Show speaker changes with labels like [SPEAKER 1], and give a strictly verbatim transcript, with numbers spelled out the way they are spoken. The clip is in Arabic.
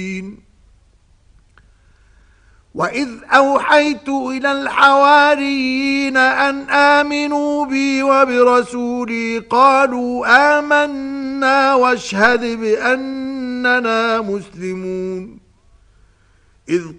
[SPEAKER 1] وَإِذْ أَوْحَيْتُ إِلَى الْحَوَارِيِّينَ أَنْ آمِنُوا بِي وَبِرَسُولِي قَالُوا آمَنَّا وَاشْهَدْ بِأَنَّنَا مُسْلِمُونَ إِذْ